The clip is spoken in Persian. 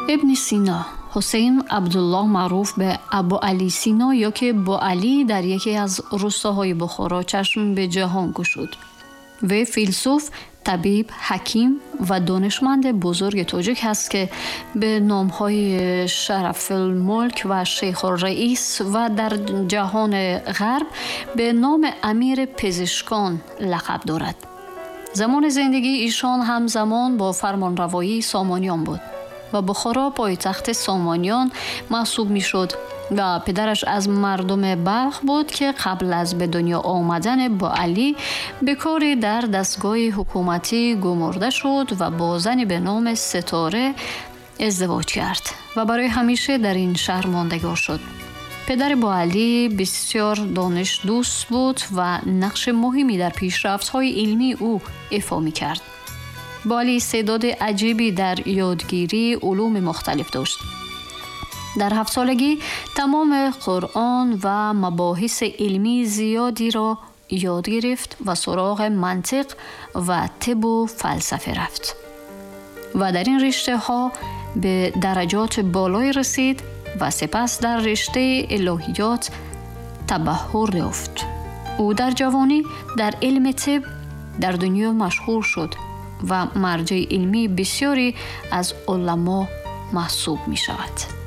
ابن سینا حسین عبدالله معروف به ابو علی سینا یا که با علی در یکی از روستاهای بخارا چشم به جهان گشود. وی فیلسوف، طبیب، حکیم و دانشمند بزرگ تاجیک است که به نامهای شرف الملک و شیخ الرئیس و در جهان غرب به نام امیر پزشکان لقب دارد. زمان زندگی ایشان همزمان با فرمانروایی سامانیان بود و بخارا پایتخت سامانیان محسوب می شد و پدرش از مردم بلخ بود که قبل از به دنیا آمدن با علی به کاری در دستگاه حکومتی گمارده شد و با زنی به نام ستاره ازدواج کرد و برای همیشه در این شهر ماندگار شد. پدر با علی بسیار دانش دوست بود و نقش مهمی در پیشرفت‌های علمی او ایفا می‌کرد. با علی استعداد عجیبی در یادگیری علوم مختلف داشت. در 7 سالگی تمام قرآن و مباحث علمی زیادی را یاد گرفت و سراغ منطق و طب و فلسفه رفت و در این رشته ها به درجات بالای رسید و سپس در رشته الهیات تبحر یافت. او در جوانی در علم طب در دنیا مشهور شد و مرجع علمی بسیاری از علما محسوب می شود.